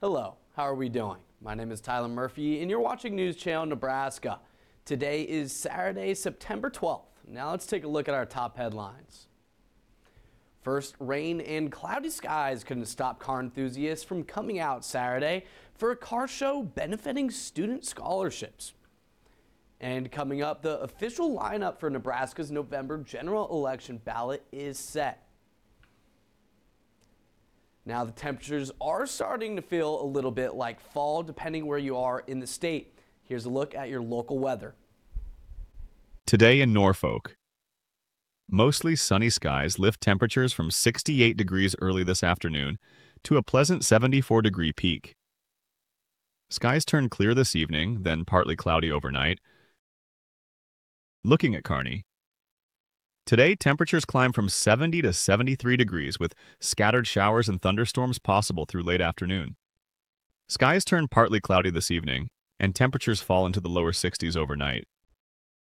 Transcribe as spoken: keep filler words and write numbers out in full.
Hello, how are we doing? My name is Tyler Murphy and you're watching News Channel Nebraska. Today is Saturday, September twelfth. Now let's take a look at our top headlines. First, rain and cloudy skies couldn't stop car enthusiasts from coming out Saturday for a car show benefiting student scholarships. And coming up, the official lineup for Nebraska's November general election ballot is set. Now the temperatures are starting to feel a little bit like fall depending where you are in the state. Here's a look at your local weather. Today in Norfolk, mostly sunny skies lift temperatures from sixty-eight degrees early this afternoon to a pleasant seventy-four degree peak. Skies turn clear this evening, then partly cloudy overnight. Looking at Kearney, today temperatures climb from seventy to seventy-three degrees with scattered showers and thunderstorms possible through late afternoon. Skies turn partly cloudy this evening, and temperatures fall into the lower sixties overnight.